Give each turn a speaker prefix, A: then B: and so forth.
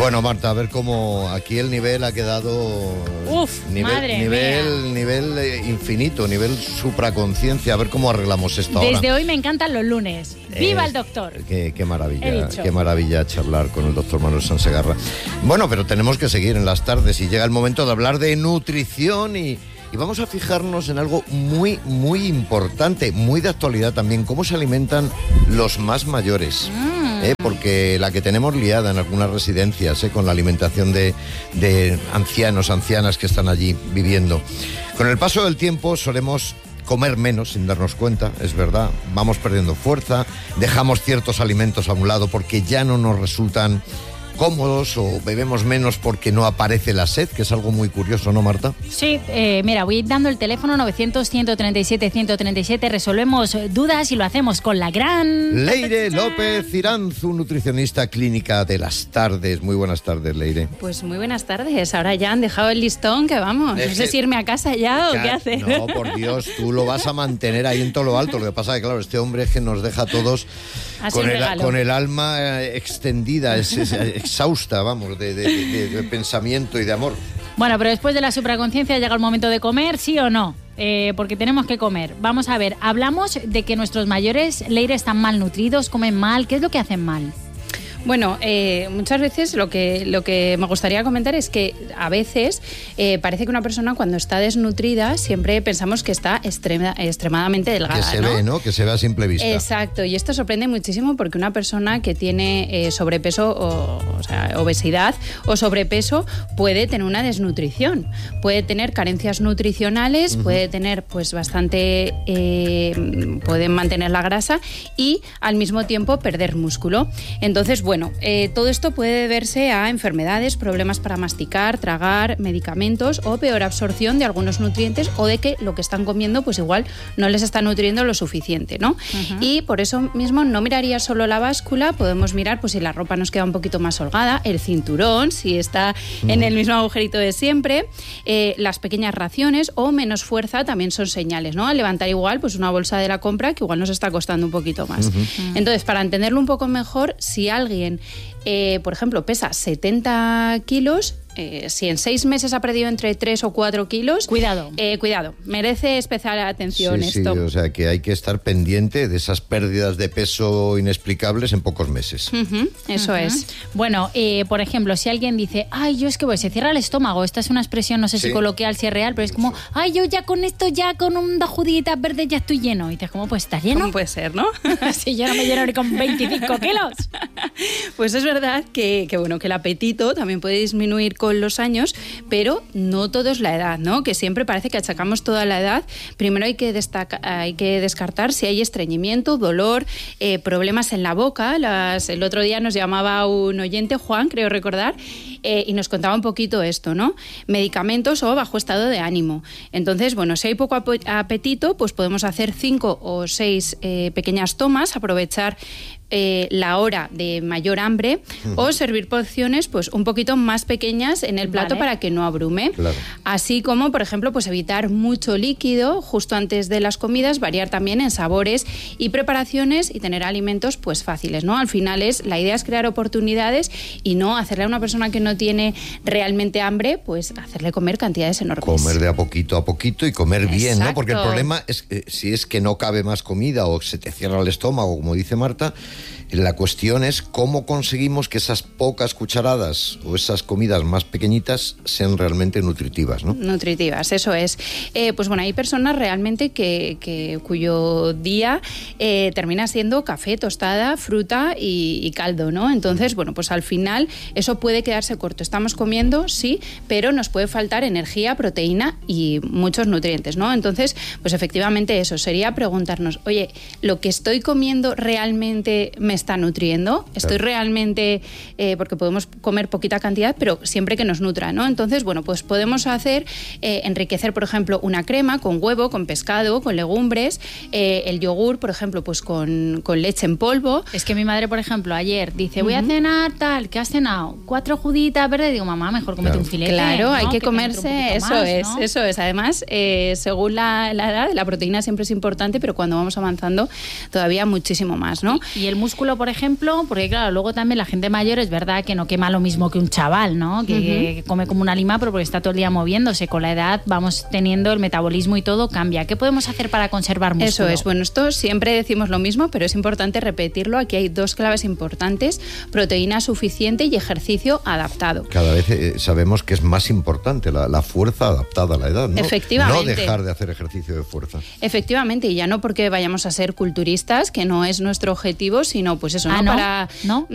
A: Bueno, Marta, a ver cómo aquí el nivel ha quedado... nivel infinito, nivel supraconciencia. A ver cómo arreglamos esto ahora.
B: Desde hoy me encantan los lunes. ¡Viva el doctor!
A: Qué maravilla charlar con el doctor Manuel Sansegarra. Bueno, pero tenemos que seguir en las tardes y llega el momento de hablar de nutrición y vamos a fijarnos en algo muy, muy importante, muy de actualidad también, cómo se alimentan los más mayores. Porque la que tenemos liada en algunas residencias, con la alimentación de ancianos, ancianas que están allí viviendo. Con el paso del tiempo solemos comer menos sin darnos cuenta, es verdad, vamos perdiendo fuerza, dejamos ciertos alimentos a un lado porque ya no nos resultan cómodos o bebemos menos porque no aparece la sed, que es algo muy curioso, ¿no, Marta?
B: Sí, mira, voy dando el teléfono 900-137-137, resolvemos dudas y lo hacemos con la gran...
A: Leire López Iranzu, nutricionista clínica de las tardes. Muy buenas tardes, Leire.
C: Pues muy buenas tardes, ahora ya han dejado el listón, que vamos, no sé si irme a casa ya o qué hacer.
A: No, por Dios, tú lo vas a mantener ahí en todo lo alto, lo que pasa es que, claro, este hombre es que nos deja a todos con el alma extendida, es exhausta, vamos, de pensamiento y de amor.
B: Bueno, pero después de la supraconciencia llega el momento de comer, ¿sí o no? Porque tenemos que comer. Vamos a ver, hablamos de que nuestros mayores, Leire, están malnutridos, comen mal. ¿Qué es lo que hacen mal?
C: Bueno, muchas veces lo que me gustaría comentar es que a veces parece que una persona cuando está desnutrida siempre pensamos que está extremadamente delgada,
A: que se ve, ¿no? Que se ve a simple vista.
C: Exacto, y esto sorprende muchísimo porque una persona que tiene sobrepeso o sea, obesidad o sobrepeso puede tener una desnutrición, puede tener carencias nutricionales, puede tener pues bastante, pueden mantener la grasa y al mismo tiempo perder músculo. Entonces, bueno, todo esto puede deberse a enfermedades, problemas para masticar, tragar, medicamentos o peor absorción de algunos nutrientes o de que lo que están comiendo pues igual no les está nutriendo lo suficiente, ¿no? Y por eso mismo no miraría solo la báscula, podemos mirar pues si la ropa nos queda un poquito más holgada, el cinturón, si está en el mismo agujerito de siempre, las pequeñas raciones o menos fuerza también son señales, ¿no? Al levantar igual pues una bolsa de la compra que igual nos está costando un poquito más. Entonces, para entenderlo un poco mejor, si alguien por ejemplo, pesa 70 kilos, si en 6 meses ha perdido entre 3 o 4 kilos...
B: Cuidado.
C: Cuidado, merece especial atención esto.
A: Sí, o sea que hay que estar pendiente de esas pérdidas de peso inexplicables en pocos meses.
C: Eso es.
B: Bueno, por ejemplo, si alguien dice, ay, yo es que se cierra el estómago, esta es una expresión, no sé si coloquial, si es real, pero es como, ay, yo ya con esto, ya con unas juditas verdes ya estoy lleno. Y dices, ¿cómo pues estás lleno?
C: ¿Cómo puede ser, no?
B: Si yo no me lleno ni con 25 kilos.
C: Pues es verdad que bueno, que el apetito también puede disminuir con los años, pero no todo es la edad, ¿no? Que siempre parece que achacamos toda la edad. Primero hay que descartar si hay estreñimiento, dolor, problemas en la boca. El otro día nos llamaba un oyente, Juan, creo recordar, y nos contaba un poquito esto, ¿no? Medicamentos o bajo estado de ánimo. Entonces, bueno, si hay poco apetito, pues podemos hacer 5 o 6 pequeñas tomas, aprovechar la hora de mayor hambre o servir porciones pues un poquito más pequeñas en el plato para que no abrume. Claro. Así como, por ejemplo, pues evitar mucho líquido justo antes de las comidas, variar también en sabores y preparaciones y tener alimentos pues fáciles, ¿no? Al final la idea es crear oportunidades y no hacerle a una persona que no tiene realmente hambre, pues hacerle comer cantidades enormes.
A: Comer de a poquito y comer bien, ¿no? Porque el problema es si es que no cabe más comida o se te cierra el estómago, como dice Marta. La cuestión es cómo conseguimos que esas pocas cucharadas o esas comidas más pequeñitas sean realmente nutritivas, ¿no?
C: Nutritivas, eso es. Pues bueno, hay personas realmente cuyo día termina siendo café, tostada, fruta y caldo, ¿no? Entonces, bueno, pues al final eso puede quedarse corto. Estamos comiendo, sí, pero nos puede faltar energía, proteína y muchos nutrientes, ¿no? Entonces, pues efectivamente eso sería preguntarnos, oye, ¿lo que estoy comiendo realmente me está nutriendo? ¿Estoy realmente...? Porque podemos comer poquita cantidad, pero siempre que nos nutra, ¿no? Entonces, bueno, pues podemos hacer, enriquecer, por ejemplo, una crema con huevo, con pescado, con legumbres, el yogur, por ejemplo, pues con leche en polvo.
B: Es que mi madre, por ejemplo, ayer dice, voy a cenar tal, ¿qué has cenado? 4 juditas verdes. Digo, mamá, mejor comete un filete.
C: Claro,
B: ¿no?
C: hay que comerse, eso más, es, ¿no? Eso es. Además, según la edad, la proteína siempre es importante, pero cuando vamos avanzando, todavía muchísimo más, ¿no?
B: ¿Y el músculo músculo, por ejemplo, porque claro, luego también la gente mayor es verdad que no quema lo mismo que un chaval, ¿no? Que come como una lima, pero porque está todo el día moviéndose. Con la edad vamos teniendo el metabolismo y todo cambia. ¿Qué podemos hacer para conservar músculo?
C: Eso es. Bueno, esto siempre decimos lo mismo, pero es importante repetirlo. Aquí hay 2 claves importantes: proteína suficiente y ejercicio adaptado.
A: Cada vez sabemos que es más importante la fuerza adaptada a la edad, ¿no?
C: Efectivamente.
A: No dejar de hacer ejercicio de fuerza.
C: Efectivamente, y ya no porque vayamos a ser culturistas, que no es nuestro objetivo, sino pues eso, ¿no?
B: ¿no?
C: Para...
B: ¿No?